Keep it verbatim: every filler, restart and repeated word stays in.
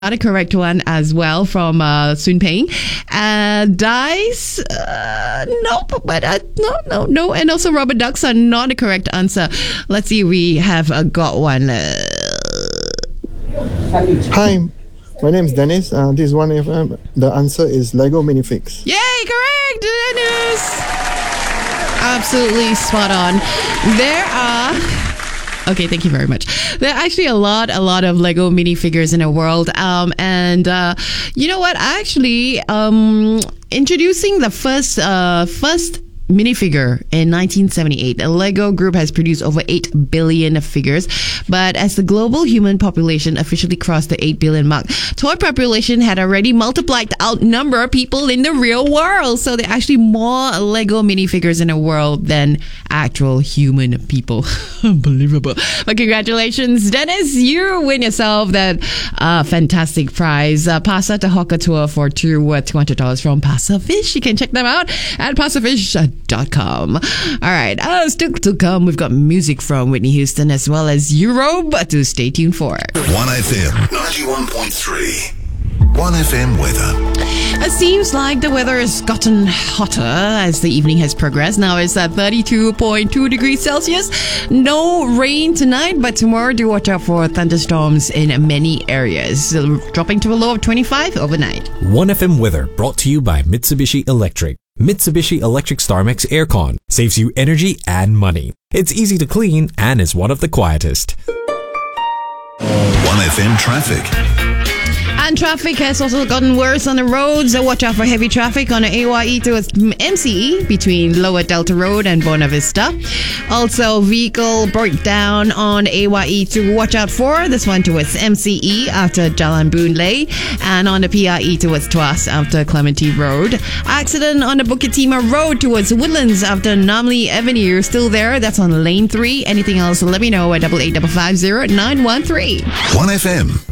Not a correct one as well from uh, Soon Paying. Uh, Dice, uh, nope, but uh, no, no, no. And also rubber ducks are not a correct answer. Let's see, we have uh, got one. Uh, Hi, my name is Dennis. Uh, this is one F M. The answer is Lego Minifix. Yay, correct, Dennis! Absolutely spot on. There are... Okay, thank you very much. There are actually a lot, a lot of Lego minifigures in the world. Um, and uh, you know what? Actually, um, introducing the first, uh, first minifigure in nineteen seventy-eight. The Lego Group has produced over eight billion figures. But as the global human population officially crossed the eight billion mark, toy population had already multiplied to outnumber people in the real world. So there are actually more Lego minifigures in the world than actual human people. Unbelievable. But congratulations, Dennis. You win yourself that uh, fantastic prize. Uh, Pasta to Hawker Tour for two, uh, two hundred dollars from Pasafish. You can check them out at pasafish dot com. All right. Uh, still to come, we've got music from Whitney Houston as well as Europe to stay tuned for. one F M ninety-one point three. one F M weather. It seems like the weather has gotten hotter as the evening has progressed. Now it's at thirty-two point two degrees Celsius. No rain tonight, but tomorrow do watch out for thunderstorms in many areas. Dropping to a low of twenty-five overnight. one F M weather brought to you by Mitsubishi Electric. Mitsubishi Electric StarMax Aircon saves you energy and money. It's easy to clean and is one of the quietest. one F M traffic. And traffic has also gotten worse on the roads. So watch out for heavy traffic on the A Y E towards M C E between Lower Delta Road and Buona Vista. Also, vehicle breakdown on A Y E to watch out for. This one towards M C E after Jalan Boon Lay. And on the P R E towards Tuas after Clementi Road. Accident on the Bukit Timah Road towards Woodlands after Namli Avenue. Still there. That's on lane three. Anything else, let me know at eight eight five five zero nine one three. one F M